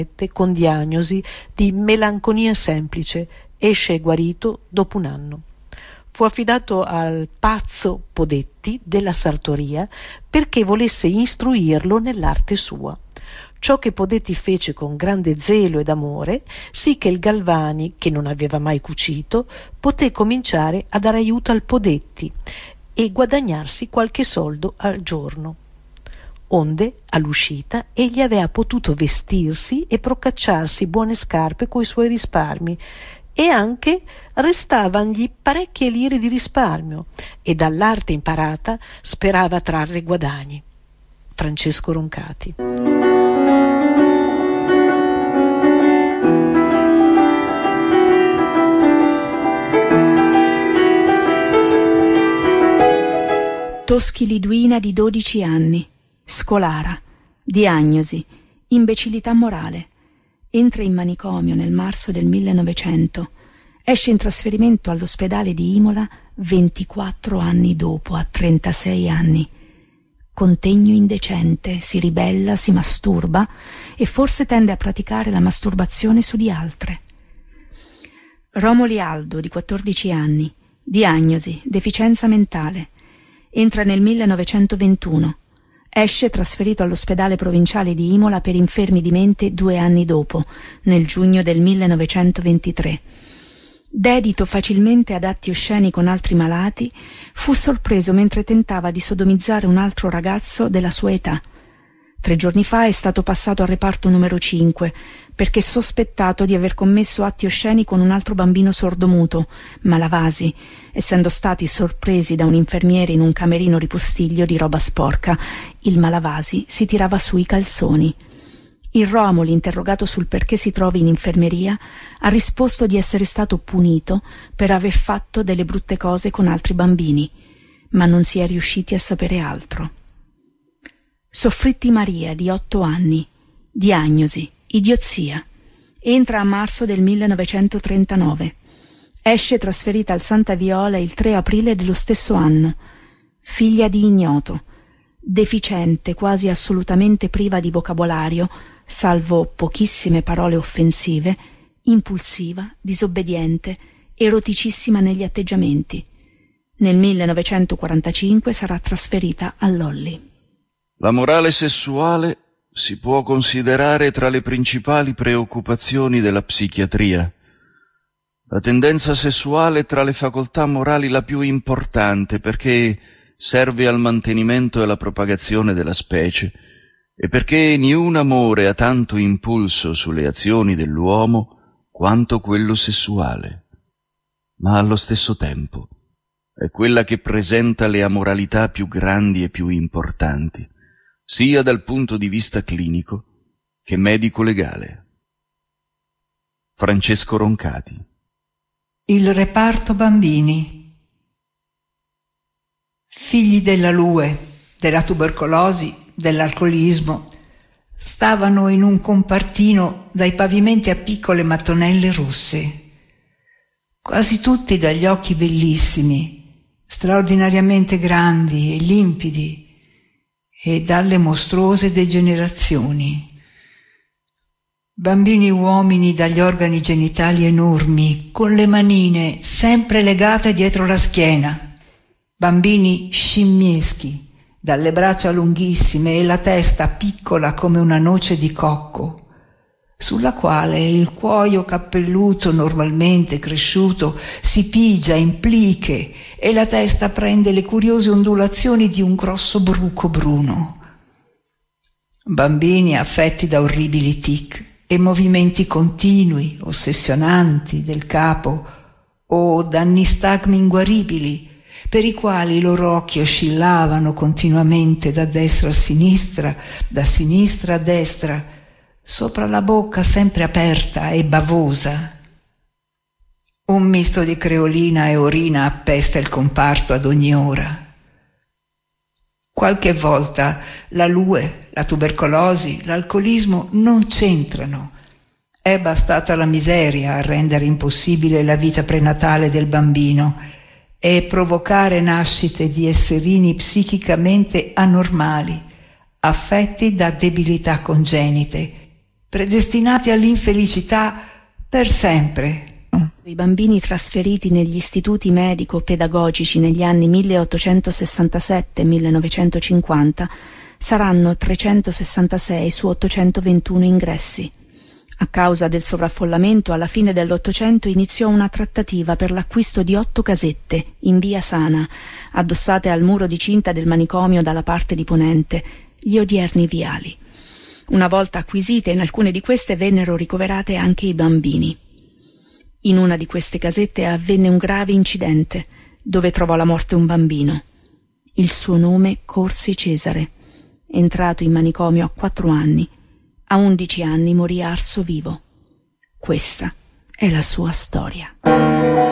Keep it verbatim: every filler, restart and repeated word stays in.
con diagnosi di melanconia semplice. Esce guarito dopo un anno. Fu affidato al pazzo Podetti della sartoria perché volesse istruirlo nell'arte sua. Ciò che Podetti fece con grande zelo ed amore, sì che il Galvani, che non aveva mai cucito, poté cominciare a dare aiuto al Podetti e guadagnarsi qualche soldo al giorno. Onde, all'uscita, egli aveva potuto vestirsi e procacciarsi buone scarpe coi suoi risparmi, e anche restavangli parecchie lire di risparmio, e dall'arte imparata sperava trarre guadagni. Francesco Roncati. Toschi Liduina di dodici anni, scolara, diagnosi, imbecillità morale. Entra in manicomio nel marzo del millenovecento, esce in trasferimento all'ospedale di Imola ventiquattro anni dopo, a trentasei anni. Contegno indecente, si ribella, si masturba e forse tende a praticare la masturbazione su di altre. Romoli Aldo, di quattordici anni, diagnosi, deficienza mentale. Entra nel millenovecentoventuno. Esce trasferito all'ospedale provinciale di Imola per infermi di mente due anni dopo, nel giugno del millenovecentoventitré. Dedito facilmente ad atti osceni con altri malati, fu sorpreso mentre tentava di sodomizzare un altro ragazzo della sua età. Tre giorni fa è stato passato al reparto numero cinque, perché sospettato di aver commesso atti osceni con un altro bambino sordomuto, Malavasi, essendo stati sorpresi da un infermiere in un camerino ripostiglio di roba sporca. Il Malavasi si tirava su i calzoni. Il Romoli, interrogato sul perché si trovi in infermeria, ha risposto di essere stato punito per aver fatto delle brutte cose con altri bambini, ma non si è riusciti a sapere altro. Soffritti Maria, di otto anni, diagnosi, idiozia. Entra a marzo del millenovecentotrentanove. Esce trasferita al Santa Viola il tre aprile dello stesso anno. Figlia di ignoto, deficiente, quasi assolutamente priva di vocabolario, salvo pochissime parole offensive, impulsiva, disobbediente, eroticissima negli atteggiamenti. Nel millenovecentoquarantacinque sarà trasferita a Lolli. La morale sessuale si può considerare tra le principali preoccupazioni della psichiatria. La tendenza sessuale è tra le facoltà morali la più importante perché serve al mantenimento e alla propagazione della specie e perché niun amore ha tanto impulso sulle azioni dell'uomo quanto quello sessuale, ma allo stesso tempo è quella che presenta le amoralità più grandi e più importanti, sia dal punto di vista clinico che medico-legale. Francesco Roncati. Il reparto bambini. Figli della lue, della tubercolosi, dell'alcolismo, stavano in un compartino dai pavimenti a piccole mattonelle rosse, quasi tutti dagli occhi bellissimi, straordinariamente grandi e limpidi, e dalle mostruose degenerazioni. Bambini uomini dagli organi genitali enormi, con le manine sempre legate dietro la schiena. Bambini scimmieschi, dalle braccia lunghissime e la testa piccola come una noce di cocco, sulla quale il cuoio cappelluto normalmente cresciuto si pigia in pliche e la testa prende le curiose ondulazioni di un grosso bruco bruno. Bambini affetti da orribili tic e movimenti continui, ossessionanti del capo o da nistagmi inguaribili, per i quali i loro occhi oscillavano continuamente da destra a sinistra, da sinistra a destra, sopra la bocca sempre aperta e bavosa. Un misto di creolina e orina appesta il comparto ad ogni ora. Qualche volta la lue, la tubercolosi, l'alcolismo non c'entrano. È bastata la miseria a rendere impossibile la vita prenatale del bambino e provocare nascite di esserini psichicamente anormali, affetti da debilità congenite predestinati all'infelicità per sempre. I bambini trasferiti negli istituti medico-pedagogici negli anni milleottocentosessantasette millenovecentocinquanta saranno trecentosessantasei su ottocentoventuno ingressi. A causa del sovraffollamento, alla fine dell'Ottocento iniziò una trattativa per l'acquisto di otto casette in via Sana, addossate al muro di cinta del manicomio dalla parte di ponente, gli odierni viali. Una volta acquisite, in alcune di queste vennero ricoverate anche i bambini. In una di queste casette avvenne un grave incidente, dove trovò la morte un bambino. Il suo nome Corsi Cesare. Entrato in manicomio a quattro anni, a undici anni morì arso vivo. Questa è la sua storia.